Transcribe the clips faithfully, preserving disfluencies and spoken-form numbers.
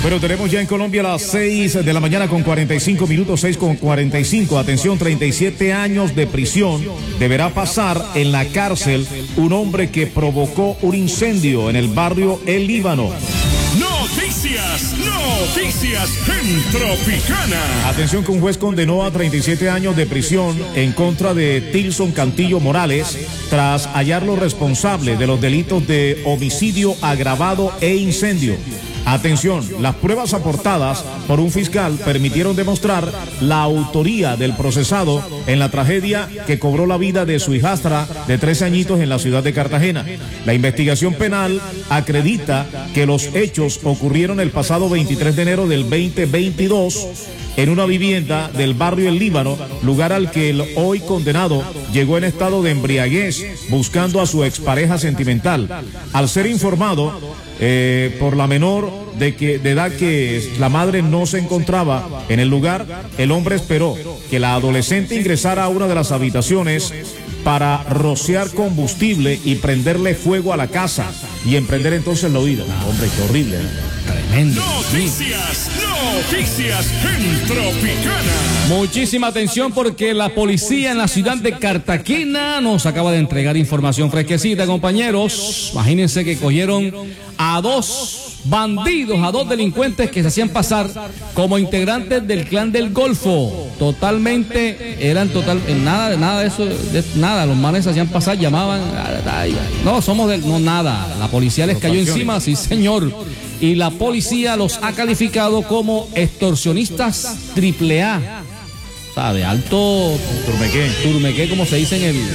Bueno, tenemos ya en Colombia las seis de la mañana con cuarenta y cinco minutos, seis con cuarenta y cinco. Atención, treinta y siete años de prisión deberá pasar en la cárcel un hombre que provocó un incendio en el barrio El Líbano. Noticias, noticias en Tropicana. Atención que un juez condenó a treinta y siete años de prisión en contra de Tilson Cantillo Morales tras hallarlo responsable de los delitos de homicidio agravado e incendio. Atención, las pruebas aportadas por un fiscal permitieron demostrar la autoría del procesado en la tragedia que cobró la vida de su hijastra de trece añitos en la ciudad de Cartagena. La investigación penal acredita que los hechos ocurrieron el pasado veintitrés de enero del veinte veintidós en una vivienda del barrio El Líbano, lugar al que el hoy condenado llegó en estado de embriaguez buscando a su expareja sentimental. Al ser informado eh, por la menor de, que, de edad que la madre no se encontraba en el lugar, el hombre esperó que la adolescente ingresara a una de las habitaciones para rociar combustible y prenderle fuego a la casa y emprender entonces la huida. Hombre, qué horrible, ¿eh? Tremendo. Noticias, noticias en Tropicana. Muchísima atención porque la policía en la ciudad de Cartagena nos acaba de entregar información fresquecita, compañeros. Imagínense que cogieron a dos bandidos, a dos delincuentes que se hacían pasar como integrantes del clan del Golfo. Totalmente, eran total, nada, nada de eso, de, nada, los manes se hacían pasar, llamaban, ay, no, somos del, no, nada. La policía les cayó encima, sí señor. Y la policía los ha calificado como extorsionistas triple A. O sea, de alto turmequé, turmequé como se dice en el,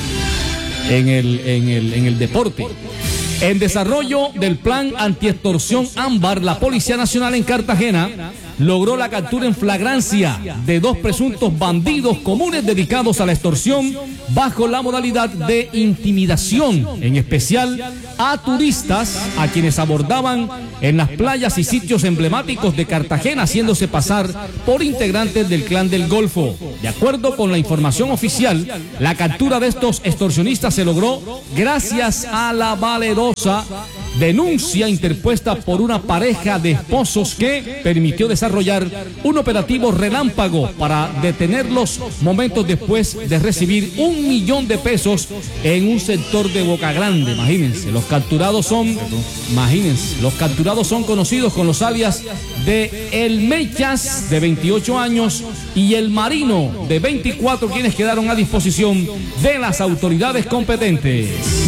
en el, en el, en el deporte. En desarrollo del plan antiextorsión Ámbar, la Policía Nacional en Cartagena logró la captura en flagrancia de dos presuntos bandidos comunes dedicados a la extorsión bajo la modalidad de intimidación, en especial a turistas a quienes abordaban en las playas y sitios emblemáticos de Cartagena, haciéndose pasar por integrantes del clan del Golfo. De acuerdo con la información oficial, la captura de estos extorsionistas se logró gracias a la valerosa denuncia interpuesta por una pareja de esposos que permitió desarrollar un operativo relámpago para detenerlos momentos después de recibir un millón de pesos en un sector de Boca Grande. Imagínense, los capturados son, imagínense, los capturados son conocidos con los alias de El Mechas, de veintiocho años, y El Marino, de veinticuatro, quienes quedaron a disposición de las autoridades competentes.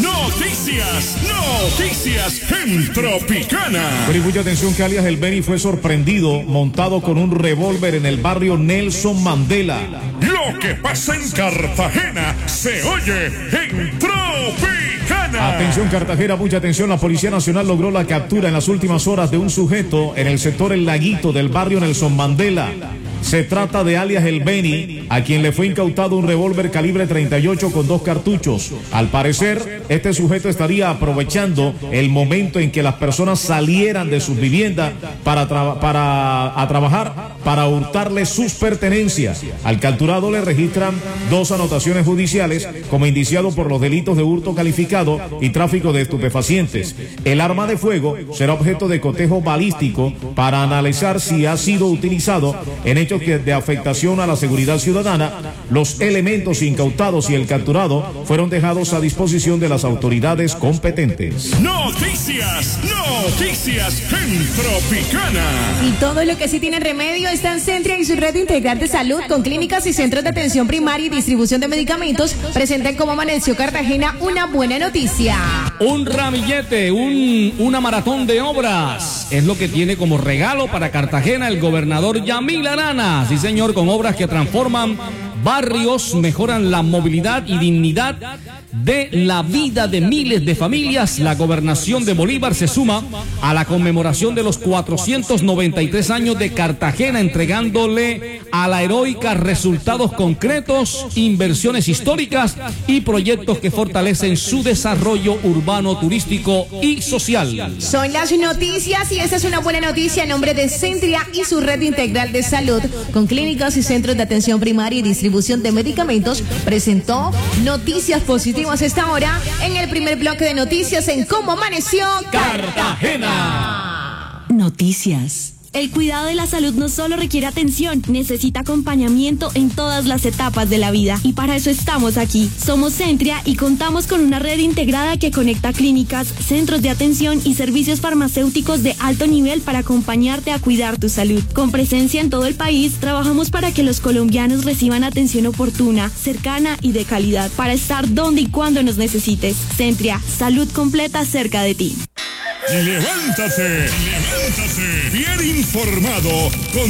Noticias, noticias en Tropicana. Pero y mucha atención que alias El Beni fue sorprendido montado con un revólver en el barrio Nelson Mandela. Lo que pasa en Cartagena se oye en Tropicana. Atención Cartagena, mucha atención. La Policía Nacional logró la captura en las últimas horas de un sujeto en el sector El Laguito del barrio Nelson Mandela. Se trata de alias El Beni, a quien le fue incautado un revólver calibre treinta y ocho con dos cartuchos. Al parecer, este sujeto estaría aprovechando el momento en que las personas salieran de sus viviendas para, para a trabajar, para hurtarle sus pertenencias. Al capturado le registran dos anotaciones judiciales como indiciado por los delitos de hurto calificado y tráfico de estupefacientes. El arma de fuego será objeto de cotejo balístico para analizar si ha sido utilizado en hechos de afectación a la seguridad ciudadana. Los elementos incautados y el capturado fueron dejados a disposición de las autoridades competentes. Noticias, noticias en Tropicana. Y todo lo que sí tiene remedio está en Centria y su red integral de salud con clínicas y centros de atención primaria y distribución de medicamentos. Presentan como amaneció Cartagena una buena noticia. Un ramillete, un, una maratón de obras es lo que tiene como regalo para Cartagena el gobernador Yamil Arana. Sí, señor, con obras que transforman barrios, mejoran la movilidad y dignidad de la vida de miles de familias. La gobernación de Bolívar se suma a la conmemoración de los cuatrocientos noventa y tres años de Cartagena, entregándole a la heroica resultados concretos, inversiones históricas y proyectos que fortalecen su desarrollo urbano, turístico y social. Son las noticias y esta es una buena noticia en nombre de Centria y su red integral de salud con clínicas y centros de atención primaria y distribución de medicamentos. Presentó noticias positivas esta hora en el primer bloque de noticias en Cómo Amaneció Cartagena. Noticias. El cuidado de la salud no solo requiere atención, necesita acompañamiento en todas las etapas de la vida. Y para eso estamos aquí. Somos Centria y contamos con una red integrada que conecta clínicas, centros de atención y servicios farmacéuticos de alto nivel para acompañarte a cuidar tu salud. Con presencia en todo el país, trabajamos para que los colombianos reciban atención oportuna, cercana y de calidad, para estar donde y cuando nos necesites. Centria, salud completa cerca de ti. Levántate, levántate, bien informado con